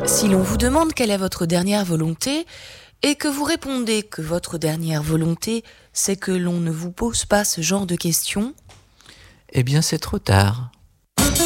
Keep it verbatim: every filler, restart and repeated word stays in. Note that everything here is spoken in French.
Si l'on vous demande quelle est votre dernière volonté, et que vous répondez que votre dernière volonté, c'est que l'on ne vous pose pas ce genre de questions, Eh bien, c'est trop tard.